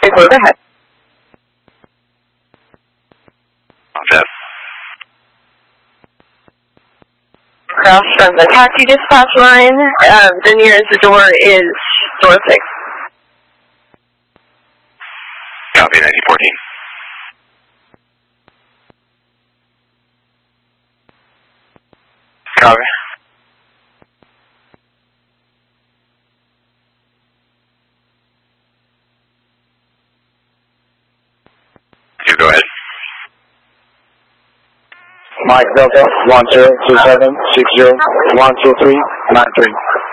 Go ahead. Jeff. Across from the taxi dispatch line, the nearest door is door 6. Copy, 1914. Copy. You go ahead. Mike Delta 102760 12393.